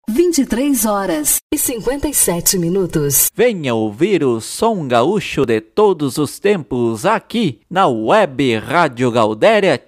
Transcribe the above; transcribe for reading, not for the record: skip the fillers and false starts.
23h57. Venha ouvir o som gaúcho de todos os tempos aqui na Web Rádio Gaudéria